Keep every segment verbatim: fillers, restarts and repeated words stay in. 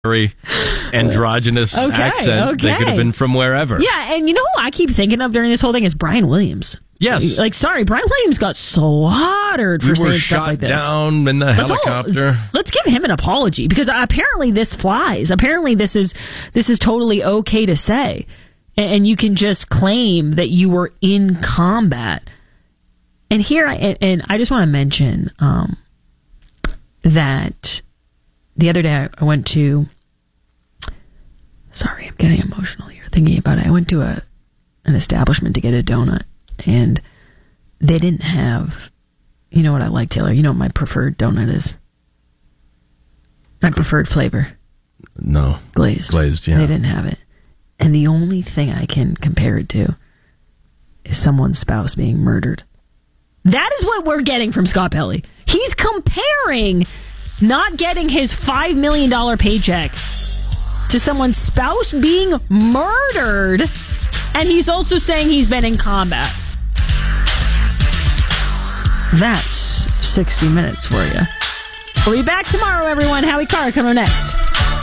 very androgynous okay, accent. Okay. They could have been from wherever. Yeah, and you know who I keep thinking of during this whole thing is Brian Williams. Yes. Like, sorry, Brian Williams got slaughtered for we saying were stuff shot like this. down in the let's helicopter. All, let's give him an apology because apparently this flies. Apparently this is this is totally okay to say, and you can just claim that you were in combat. And here, I, and, and I just want to mention um, that the other day I went to. Sorry, I'm getting emotional here thinking about it. I went to a an establishment to get a donut, and they didn't have, you know what I like, Taylor? You know what my preferred donut is? My preferred flavor? No. Glazed. Glazed, yeah. They didn't have it. And the only thing I can compare it to is someone's spouse being murdered. That is what we're getting from Scott Pelley. He's comparing not getting his five million dollars paycheck to someone's spouse being murdered, and he's also saying he's been in combat. That's sixty minutes for you. We'll be back tomorrow, everyone. Howie Carr coming next.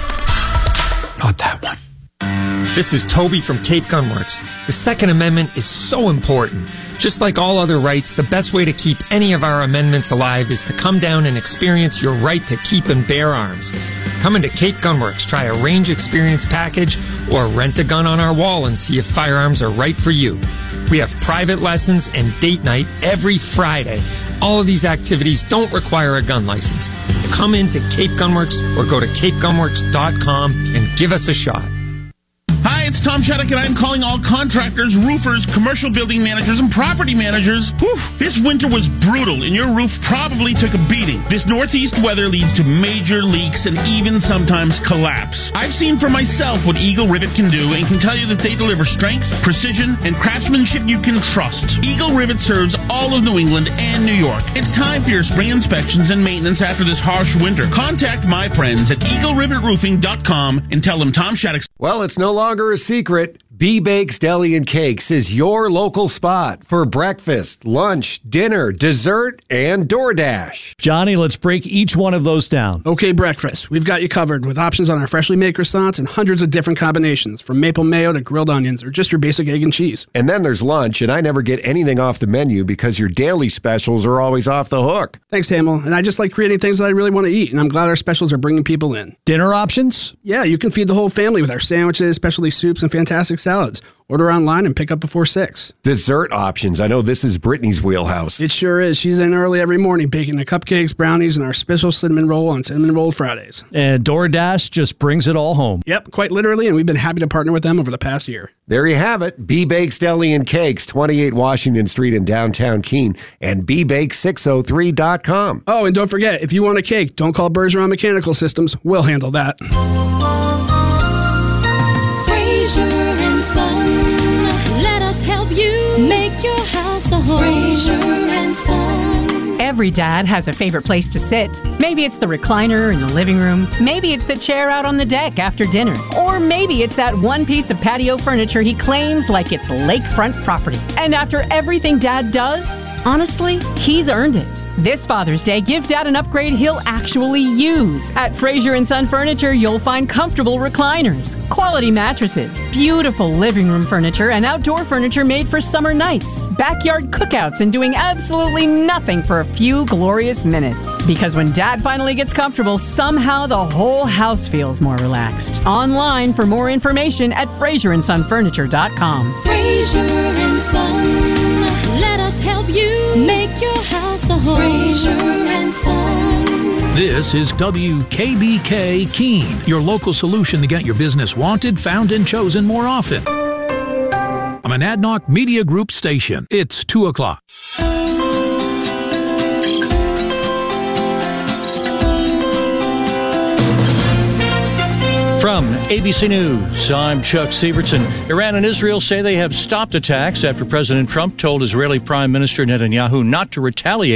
Not that one. This is Toby from Cape Gunworks. The Second Amendment is so important. Just like all other rights, the best way to keep any of our amendments alive is to come down and experience your right to keep and bear arms. Come into Cape Gunworks, try a range experience package, or rent a gun on our wall and see if firearms are right for you. We have private lessons and date night every Friday. All of these activities don't require a gun license. Come into Cape Gunworks or go to cape gunworks dot com and give us a shot. Hi, it's Tom Shattuck, and I'm calling all contractors, roofers, commercial building managers, and property managers. Whew, this winter was brutal, and your roof probably took a beating. This northeast weather leads to major leaks and even sometimes collapse. I've seen for myself what Eagle Rivet can do and can tell you that they deliver strength, precision, and craftsmanship you can trust. Eagle Rivet serves all of New England and New York. It's time for your spring inspections and maintenance after this harsh winter. Contact my friends at eagle rivet roofing dot com and tell them Tom Shattuck. Well, it's no longer a secret. B-Bakes Deli and Cakes is your local spot for breakfast, lunch, dinner, dessert, and DoorDash. Johnny, let's break each one of those down. Okay, breakfast. We've got you covered with options on our freshly made croissants and hundreds of different combinations, from maple mayo to grilled onions or just your basic egg and cheese. And then there's lunch, and I never get anything off the menu because your daily specials are always off the hook. Thanks, Hamill. And I just like creating things that I really want to eat, and I'm glad our specials are bringing people in. Dinner options? Yeah, you can feed the whole family with our sandwiches, specialty soups, and fantastic salads. Order online and pick up before six. Dessert options. I know this is Brittany's wheelhouse. It sure is. She's in early every morning baking the cupcakes, brownies, and our special cinnamon roll on Cinnamon Roll Fridays. And DoorDash just brings it all home. Yep, quite literally, and we've been happy to partner with them over the past year. There you have it. B-Bakes Deli and Cakes, twenty-eight Washington Street in downtown Keene, and b bake six oh three dot com. Oh, and don't forget, if you want a cake, don't call Bergeron Mechanical Systems. We'll handle that. Fraser and Son, let us help you make your house a home. Fraser and Son. Every dad has a favorite place to sit. Maybe it's the recliner in the living room. Maybe it's the chair out on the deck after dinner. Or maybe it's that one piece of patio furniture he claims like it's lakefront property. And after everything Dad does, honestly, he's earned it. This Father's Day, give Dad an upgrade he'll actually use. At Fraser and Son Furniture, you'll find comfortable recliners, quality mattresses, beautiful living room furniture, and outdoor furniture made for summer nights, backyard cookouts, and doing absolutely nothing for a few glorious minutes. Because when Dad finally gets comfortable, somehow the whole house feels more relaxed. Online for more information at fraser and son furniture dot com. Fraser and Son, let us help you make your house a home. Fraser and Son. This is W K B K Keene, your local solution to get your business wanted, found, and chosen more often. I'm an Adnoc Media Group station. It's two o'clock. From A B C News, I'm Chuck Sievertson. Iran and Israel say they have stopped attacks after President Trump told Israeli Prime Minister Netanyahu not to retaliate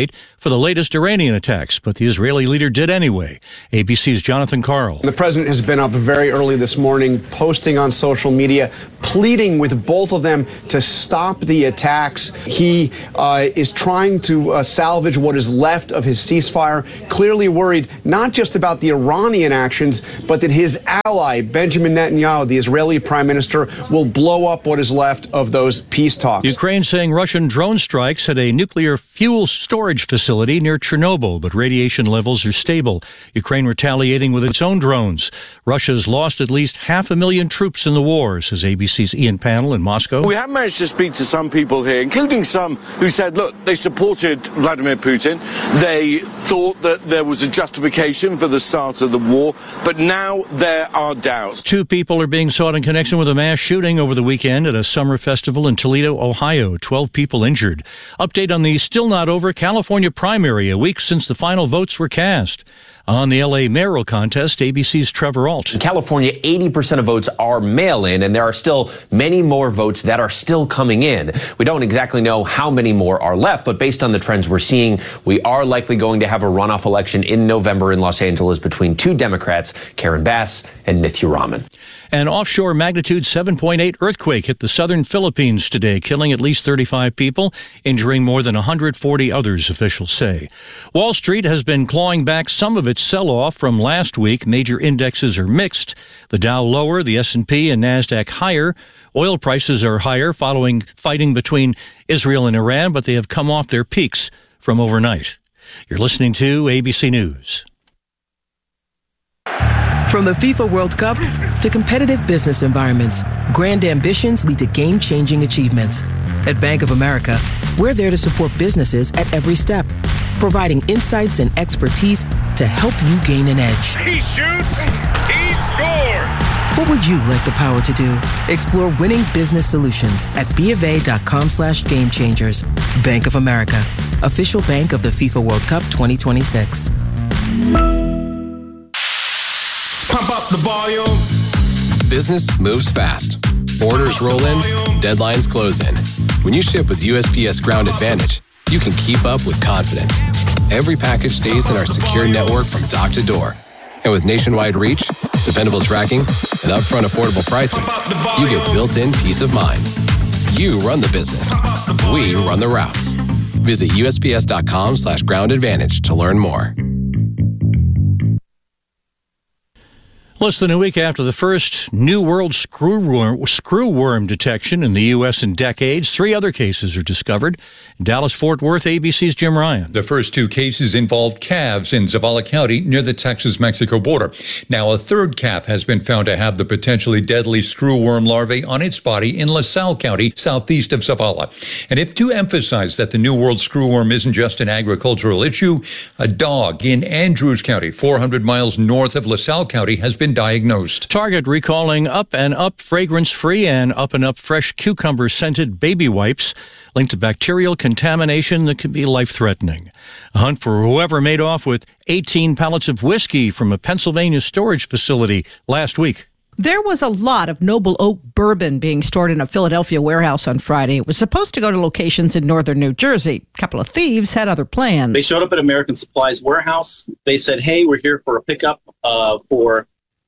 for the latest Iranian attacks, but the Israeli leader did anyway. A B C's Jonathan Karl. The president has been up very early this morning, posting on social media, pleading with both of them to stop the attacks. He uh, is trying to uh, salvage what is left of his ceasefire, clearly worried not just about the Iranian actions, but that his ally, Benjamin Netanyahu, the Israeli prime minister, will blow up what is left of those peace talks. Ukraine saying Russian drone strikes at a nuclear fuel storage facility near Chernobyl, but radiation levels are stable. Ukraine retaliating with its own drones. Russia's lost at least half a million troops in the war, says A B C's Ian Pannell in Moscow. We have managed to speak to some people here, including some who said, look, they supported Vladimir Putin. They thought that there was a justification for the start of the war, but now there are doubts. Two people are being sought in connection with a mass shooting over the weekend at a summer festival in Toledo, Ohio. Twelve people injured. Update on the still not over California primary, a week since the final votes were cast. On the L A mayoral contest, A B C's Trevor Alt. In California, eighty percent of votes are mail-in, and there are still many more votes that are still coming in. We don't exactly know how many more are left, but based on the trends we're seeing, we are likely going to have a runoff election in November in Los Angeles between two Democrats, Karen Bass and Nithya Raman. An offshore magnitude seven point eight earthquake hit the southern Philippines today, killing at least thirty-five people, injuring more than one hundred forty others, officials say. Wall Street has been clawing back some of its sell-off from last week. Major indexes are mixed. The Dow lower, the S and P and NASDAQ higher. Oil prices are higher following fighting between Israel and Iran, but they have come off their peaks from overnight. You're listening to A B C News. From the FIFA World Cup to competitive business environments, grand ambitions lead to game-changing achievements. At Bank of America, we're there to support businesses at every step, providing insights and expertise to help you gain an edge. He shoots, he scores! What would you like the power to do? Explore winning business solutions at BofA.com slash game changers. Bank of America, official bank of the FIFA World Cup twenty twenty-six. Pump up the volume. Business moves fast. Orders roll in, deadlines close in. When you ship with U S P S Ground Advantage, you can keep up with confidence. Every package stays in our secure network from dock to door. And with nationwide reach, dependable tracking, and upfront affordable pricing, you get built-in peace of mind. You run the business. We run the routes. Visit USPS.com slash ground advantage to learn more. Less than a week after the first New World screwworm, screwworm detection in the U S in decades, three other cases are discovered. In Dallas-Fort Worth, A B C's Jim Ryan. The first two cases involved calves in Zavala County near the Texas-Mexico border. Now a third calf has been found to have the potentially deadly screwworm larvae on its body in LaSalle County, southeast of Zavala. And if to emphasize that the New World screwworm isn't just an agricultural issue, a dog in Andrews County, four hundred miles north of LaSalle County, has been diagnosed. Target recalling Up and Up fragrance-free and Up and Up fresh cucumber-scented baby wipes linked to bacterial contamination that can be life-threatening. A hunt for whoever made off with eighteen pallets of whiskey from a Pennsylvania storage facility last week. There was a lot of Noble Oak bourbon being stored in a Philadelphia warehouse on Friday. It was supposed to go to locations in northern New Jersey. A couple of thieves had other plans. They showed up at American Supplies warehouse. They said, hey, we're here for a pickup uh, for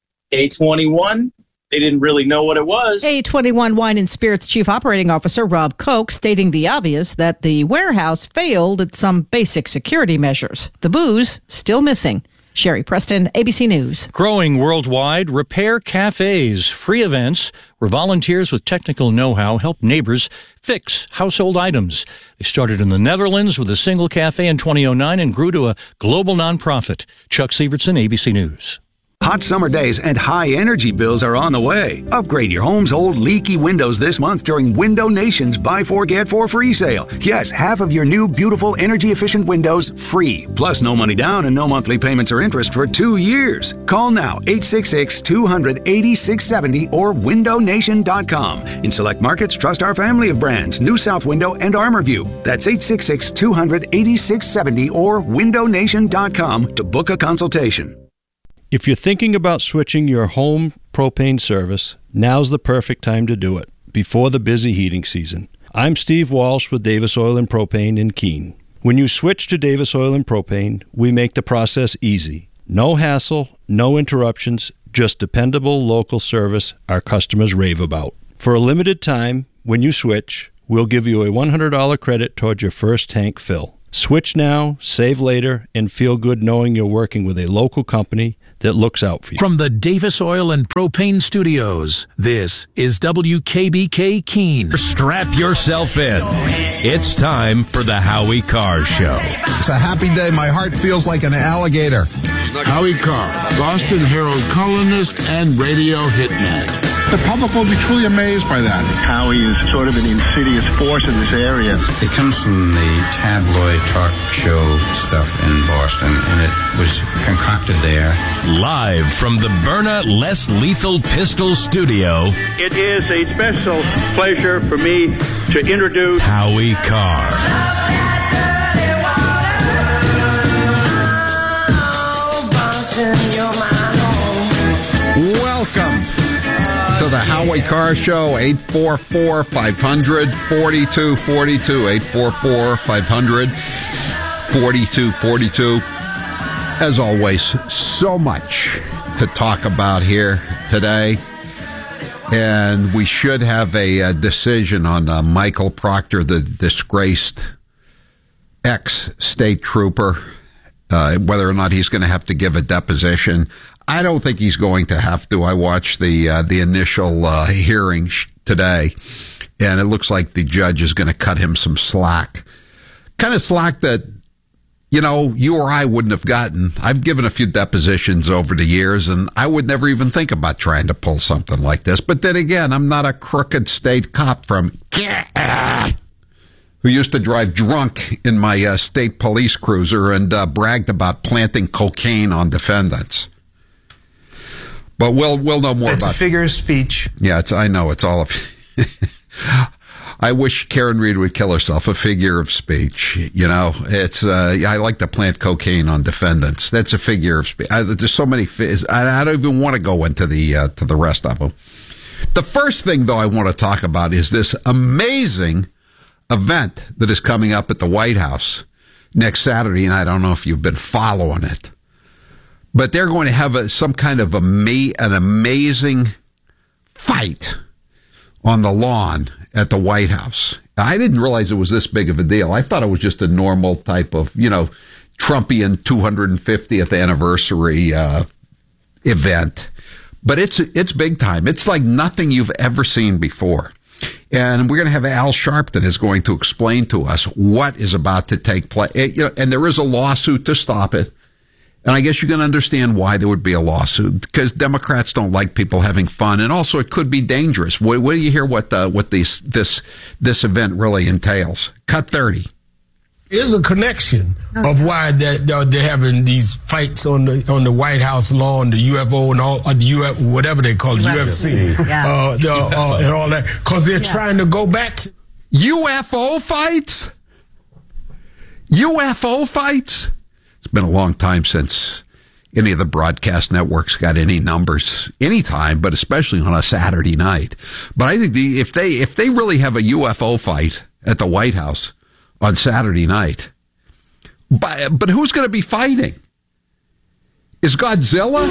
A twenty-one. They didn't really know what it was. A twenty-one Wine and Spirits Chief Operating Officer Rob Koch stating the obvious that the warehouse failed at some basic security measures. The booze still missing. Sherry Preston, A B C News. Growing worldwide, Repair Cafes, free events where volunteers with technical know-how help neighbors fix household items. They started in the Netherlands with a single cafe in twenty oh nine and grew to a global nonprofit. Chuck Sievertson, A B C News. Hot summer days and high energy bills are on the way. Upgrade your home's old leaky windows this month during Window Nation's Buy Four Get Four Free sale. Yes, half of your new beautiful energy efficient windows free. Plus no money down and no monthly payments or interest for two years. Call now eight six six, two hundred, eighty-six seventy or window nation dot com. In select markets, trust our family of brands, New South Window and ArmorView. That's eight six six, two hundred, eighty-six seventy or window nation dot com to book a consultation. If you're thinking about switching your home propane service, now's the perfect time to do it, before the busy heating season. I'm Steve Walsh with Davis Oil and Propane in Keene. When you switch to Davis Oil and Propane, we make the process easy. No hassle, no interruptions, just dependable local service our customers rave about. For a limited time, when you switch, we'll give you a one hundred dollars credit towards your first tank fill. Switch now, save later, and feel good knowing you're working with a local company that looks out for you. From the Davis Oil and Propane Studios, this is W K B K Keene. Strap yourself in. It's time for the Howie Carr Show. It's a happy day. My heart feels like an alligator. Howie Carr, Boston Herald columnist and radio hitman. The public will be truly amazed by that. Howie is sort of an insidious force in this area. It comes from the tabloid talk show stuff in Boston, and it was concocted there. Live from the Byrna Less Lethal Pistol Studio, it is a special pleasure for me to introduce Howie Carr. Welcome to the Howie Carr Show. Eight four four, five hundred, forty-two forty-two. eight four four, five hundred, forty-two forty-two. As always, so much to talk about here today. And we should have a, a decision on uh, Michael Proctor, the disgraced ex-state trooper, uh, whether or not he's going to have to give a deposition. I don't think he's going to have to. I watched the uh, the initial uh, hearing sh- today, and it looks like the judge is going to cut him some slack. Kind of slack that, you know, you or I wouldn't have gotten. I've given a few depositions over the years, and I would never even think about trying to pull something like this. But then again, I'm not a crooked state cop from who used to drive drunk in my uh, state police cruiser and uh, bragged about planting cocaine on defendants. But we'll we'll know more it's about it. It's a figure of speech. Yeah, it's I know it's all of. I wish Karen Reed would kill herself. A figure of speech, you know. It's uh, I like to plant cocaine on defendants. That's a figure of speech. I, there's so many. I, I don't even want to go into the uh, to the rest of them. The first thing, though, I want to talk about is this amazing event that is coming up at the White House next Saturday, and I don't know if you've been following it. But they're going to have a, some kind of a an amazing fight on the lawn at the White House. I didn't realize it was this big of a deal. I thought it was just a normal type of, you know, Trumpian two hundred fiftieth anniversary uh, event. But it's it's big time. It's like nothing you've ever seen before. And we're going to have Al Sharpton is going to explain to us what is about to take place. You know, and there is a lawsuit to stop it. And I guess you can understand why there would be a lawsuit, because Democrats don't like people having fun, and also it could be dangerous. What, what do you hear? What uh, what these this this event really entails? Cut thirty. There's a connection of why that they're, they're having these fights on the on the White House lawn, the U F O and all or the U F whatever they call it, U F C, yeah. uh, the, uh, and all that, because they're yeah. trying to go back to U F O fights. U F O fights. It's been a long time since any of the broadcast networks got any numbers anytime, but especially on a Saturday night. But I think the, if they if they really have a U F O fight at the White House on Saturday night, but, but who's going to be fighting? Is Godzilla?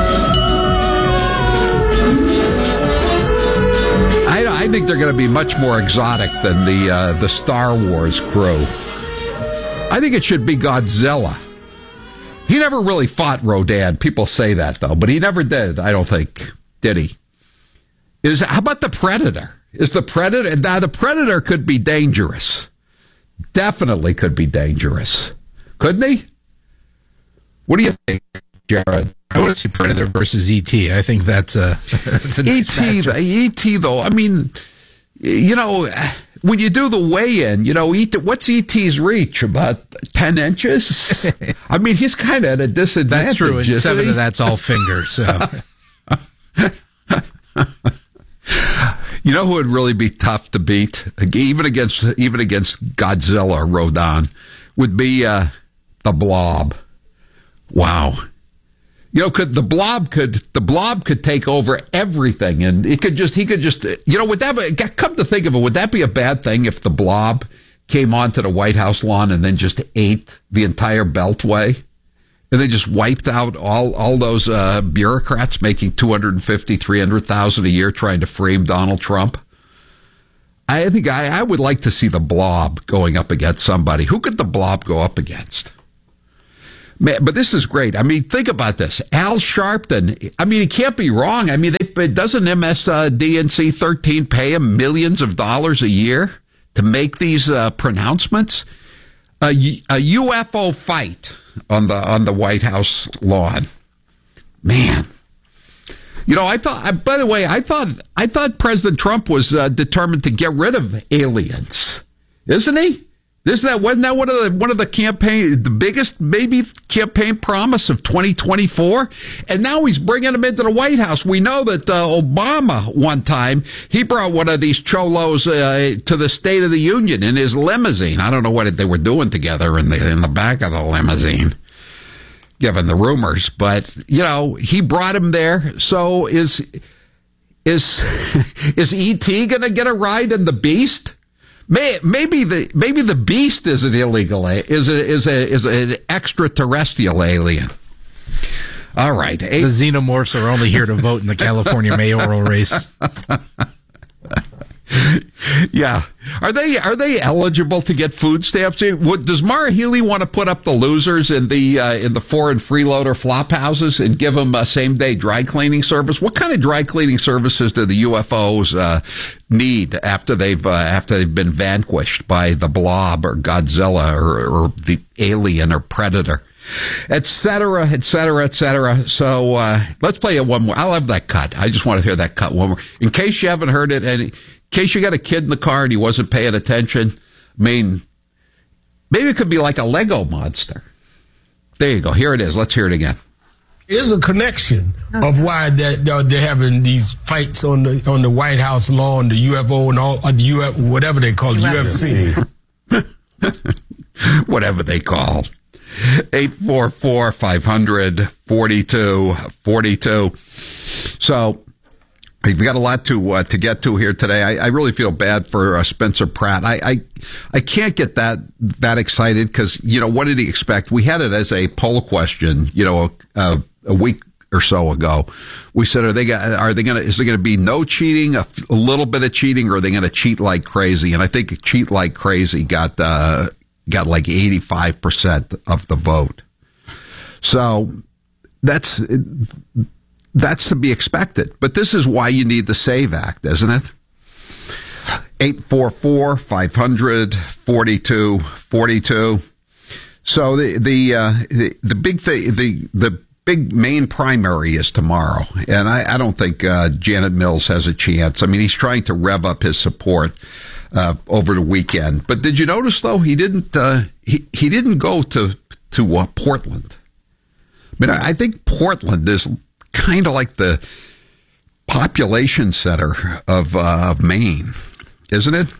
I, I think they're going to be much more exotic than the uh, the Star Wars crew. I think it should be Godzilla. He never really fought Rodan. People say that, though, but he never did, I don't think. Did he? Is how about the Predator? Is the Predator... Now, the Predator could be dangerous. Definitely could be dangerous. Couldn't he? What do you think, Jared? I want to see Predator versus E T. I think that's a... That's a nice E T, E T, though, I mean, you know... When you do the weigh-in, you know, E T, what's E T's reach? About ten inches? I mean, he's kind of at a disadvantage. That's true, and seven of that's all fingers. So. You know who would really be tough to beat, even against even against Godzilla or Rodan, would be uh, the Blob. Wow. You know, could the blob could the blob could take over everything, and it could just he could just you know would that be, come to think of it, would that be a bad thing if the Blob came onto the White House lawn and then just ate the entire Beltway. And they just wiped out all, all those uh, bureaucrats making two hundred fifty thousand dollars, three hundred thousand dollars a year trying to frame Donald Trump. I think I, I would like to see the Blob going up against somebody. Who could the Blob go up against? Man, but this is great. I mean, think about this. Al Sharpton, I mean, it can't be wrong. I mean, they, doesn't M S D N C thirteen pay him millions of dollars a year to make these uh, pronouncements? A, a U F O fight on the on the White House lawn. Man. You know, I thought, by the way, I thought I thought President Trump was uh, determined to get rid of aliens. Isn't he? Isn't that, wasn't that one of the one of the campaign, the biggest maybe campaign promise of twenty twenty-four? And now he's bringing them into the White House. We know that uh, Obama one time he brought one of these cholos uh, to the State of the Union in his limousine. I don't know what they were doing together in the in the back of the limousine, given the rumors. But you know, he brought him there. So is is is E T going to get a ride in the Beast? May, maybe the maybe the Beast is an illegal is a, is a is an extraterrestrial alien. All right, Eight. The xenomorphs are only here to vote in the California mayoral race. Yeah, are they are they eligible to get food stamps? Does Maura Healey want to put up the losers in the uh, in the foreign freeloader flop houses and give them a same day dry cleaning service? What kind of dry cleaning services do the U F Os uh, need after they've uh, after they've been vanquished by the Blob or Godzilla or, or the Alien or Predator, et cetera, et cetera, et cetera? So uh, let's play it one more. I'll have that cut. I just want to hear that cut one more in case you haven't heard it. And in case you got a kid in the car and he wasn't paying attention, I mean, maybe it could be like a Lego monster. There you go. Here it is. Let's hear it again. There's a connection of why that they're, they're having these fights on the on the White House lawn, the U F O and all, or the U F, whatever they call it, U F C. Whatever they call. eight four four, five hundred, forty-two forty-two. So, we've got a lot to uh, to get to here today. I, I really feel bad for uh, Spencer Pratt. I, I I can't get that that excited because, you know, what did he expect? We had it as a poll question, you know, a, a week or so ago. We said, are they gonna, are they going to, is there going to be no cheating, a, a little bit of cheating, or are they going to cheat like crazy? And I think cheat like crazy got uh, got like eighty-five percent of the vote. So that's. That's to be expected. But this is why you need the SAVE Act, isn't it? eight four four, five hundred, forty-two forty-two. So the the uh, the, the big thing, the the big main primary is tomorrow, and I, I don't think uh, Janet Mills has a chance. I mean, he's trying to rev up his support uh, over the weekend. But did you notice though he didn't uh, he he didn't go to to uh, Portland? I mean, I, I think Portland is kind of like the population center of, uh, of Maine, isn't it?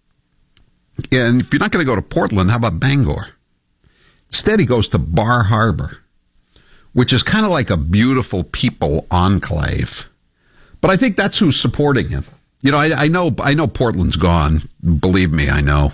And if you're not going to go to Portland, how about Bangor? Instead, he goes to Bar Harbor, which is kind of like a beautiful people enclave. But I think that's who's supporting him. You know, I, I know, I know Portland's gone. Believe me, I know.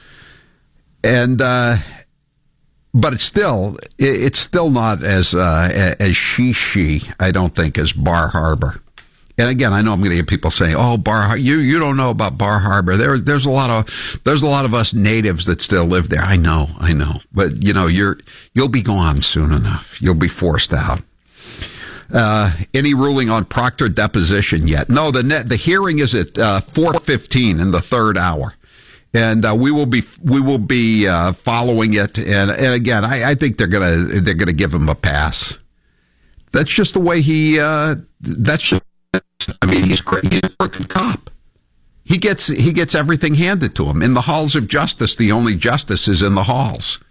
And, uh, But it's still, it's still not as uh, as she-she, I don't think, as Bar Harbor. And again, I know I'm going to get people saying, "Oh, Bar Harbor, you you don't know about Bar Harbor." There, there's a lot of there's a lot of us natives that still live there. I know, I know, but you know, you're you'll be gone soon enough. You'll be forced out. Uh, any ruling on Proctor deposition yet? No, the net, the hearing is at uh, four fifteen in the third hour. And uh, we will be we will be uh, following it, and and again, I, I think they're gonna they're gonna give him a pass. That's just the way he. Uh, that's just, I mean, he's he's a crooked cop. He gets he gets everything handed to him in the halls of justice. The only justice is in the halls.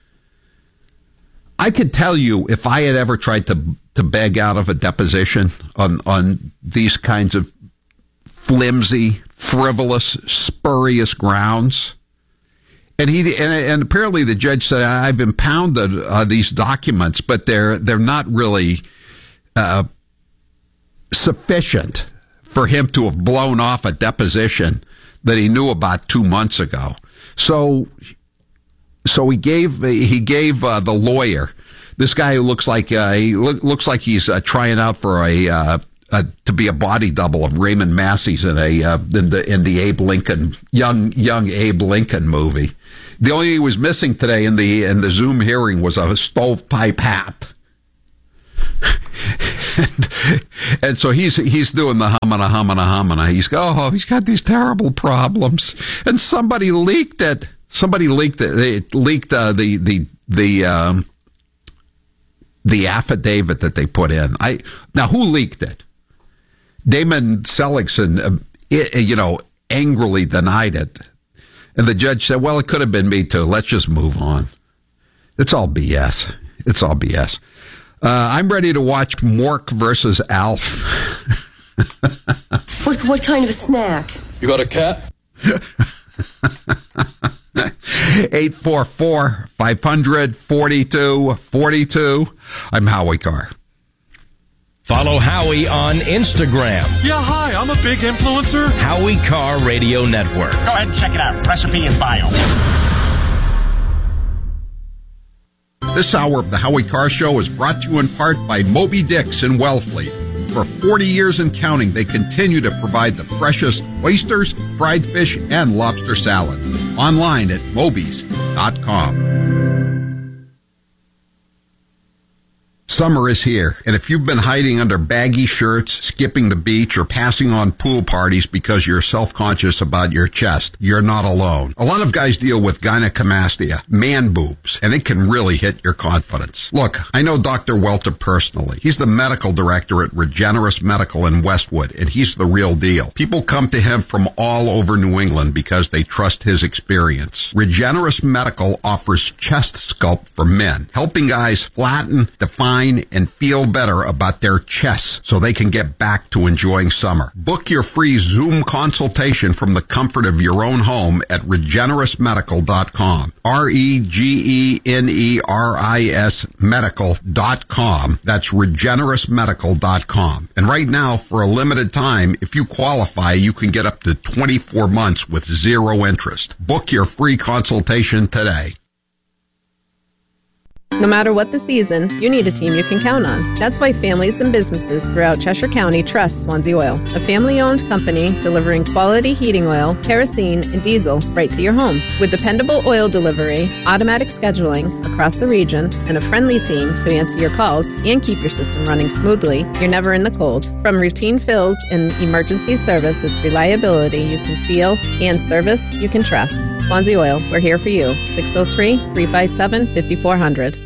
I could tell you if I had ever tried to to beg out of a deposition on on these kinds of flimsy, frivolous, spurious grounds. And he and, and apparently the judge said, I've impounded uh, these documents, but they're they're not really uh, sufficient for him to have blown off a deposition that he knew about two months ago. So so he gave he gave uh, the lawyer, this guy who looks like uh, he look, looks like he's uh, trying out for a, uh, a to be a body double of Raymond Massey's in a uh, in the in the Abe Lincoln young young Abe Lincoln movie. The only thing he was missing today in the in the Zoom hearing was a stovepipe hat. and, and so he's he's doing the humana humana humana. He's go, oh, he's got these terrible problems, and somebody leaked it. Somebody leaked it. They leaked uh, the the the um, the affidavit that they put in. I now who leaked it? Damon Seligson, uh, it, you know, angrily denied it, and the judge said, "Well, it could have been me too. Let's just move on." It's all B S. It's all B S. Uh, I'm ready to watch Mork versus Alf. what what kind of a snack? You got a cat? eight four four, five hundred, forty-two forty-two. I'm Howie Carr. Follow Howie on Instagram. Yeah, hi, I'm a big influencer. Howie Carr Radio Network. Go ahead and check it out. Recipe in bio. This hour of the Howie Carr Show is brought to you in part by Moby Dick's in Wellfleet. For forty years and counting, they continue to provide the freshest oysters, fried fish, and lobster salad. Online at mobies dot com. Summer is here, and if you've been hiding under baggy shirts, skipping the beach, or passing on pool parties because you're self-conscious about your chest, you're not alone. A lot of guys deal with gynecomastia, man boobs, and it can really hit your confidence. Look, I know Doctor Welter personally. He's the medical director at Regenerous Medical in Westwood, and he's the real deal. People come to him from all over New England because they trust his experience. Regenerous Medical offers chest sculpt for men, helping guys flatten, define, and feel better about their chests so they can get back to enjoying summer. Book your free Zoom consultation from the comfort of your own home at regenerous medical dot com. R E G E N E R I S medical dot com. That's regenerous medical dot com. And right now, for a limited time, if you qualify, you can get up to twenty-four months with zero interest. Book your free consultation today. No matter what the season, you need a team you can count on. That's why families and businesses throughout Cheshire County trust Swansea Oil, a family-owned company delivering quality heating oil, kerosene, and diesel right to your home. With dependable oil delivery, automatic scheduling across the region, and a friendly team to answer your calls and keep your system running smoothly, you're never in the cold. From routine fills and emergency service, it's reliability you can feel and service you can trust. Swansea Oil, we're here for you. six oh three, three five seven, five four zero zero.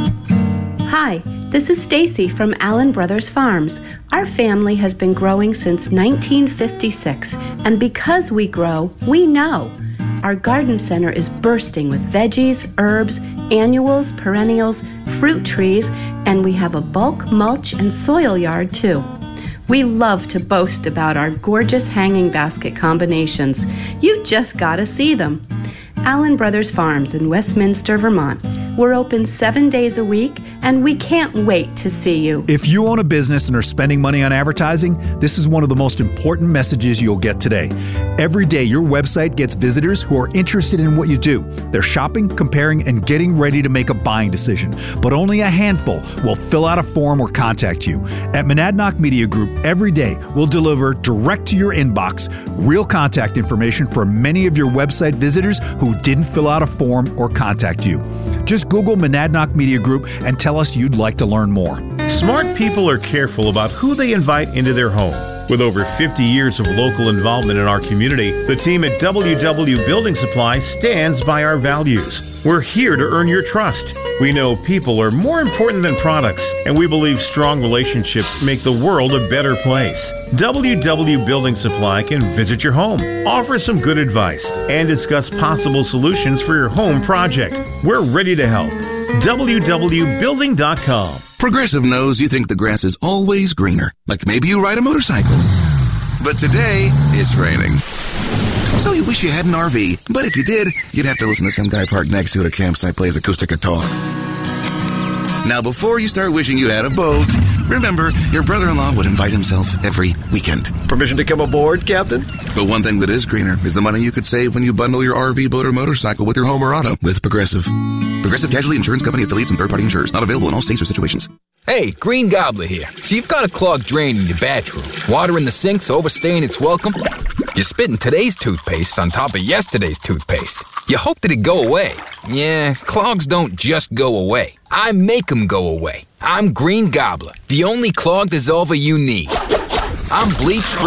Hi, this is Stacy from Allen Brothers Farms. Our family has been growing since nineteen fifty-six, and because we grow, we know. Our garden center is bursting with veggies, herbs, annuals, perennials, fruit trees, and we have a bulk mulch and soil yard too. We love to boast about our gorgeous hanging basket combinations. You just gotta see them. Allen Brothers Farms in Westminster, Vermont. We're open seven days a week, and we can't wait to see you. If you own a business and are spending money on advertising, this is one of the most important messages you'll get today. Every day, your website gets visitors who are interested in what you do. They're shopping, comparing, and getting ready to make a buying decision. But only a handful will fill out a form or contact you. At Monadnock Media Group, every day, we'll deliver direct to your inbox real contact information for many of your website visitors who didn't fill out a form or contact you. Just Google Monadnock Media Group and tell us you'd like to learn more. Smart people are careful about who they invite into their home. With over fifty years of local involvement in our community, the team at W W Building Supply stands by our values. We're here to earn your trust. We know people are more important than products, and we believe strong relationships make the world a better place. W W Building Supply can visit your home, offer some good advice, and discuss possible solutions for your home project. We're ready to help. W W building dot com. Progressive knows you think the grass is always greener, like maybe you ride a motorcycle. But today, it's raining. So you wish you had an R V, but if you did, you'd have to listen to some guy parked next to you at a campsite plays acoustic guitar. Now, before you start wishing you had a boat, remember, your brother-in-law would invite himself every weekend. Permission to come aboard, Captain? But one thing that is greener is the money you could save when you bundle your R V, boat, or motorcycle with your home or auto with Progressive. Progressive Casualty Insurance Company affiliates and third-party insurers. Not available in all states or situations. Hey, Green Gobbler here. So you've got a clogged drain in your bathroom. Water in the sink's overstaying its welcome. You're spitting today's toothpaste on top of yesterday's toothpaste. You hope that it go away. Yeah, clogs don't just go away. I make them go away. I'm Green Gobbler, the only clog dissolver you need. I'm bleach-free.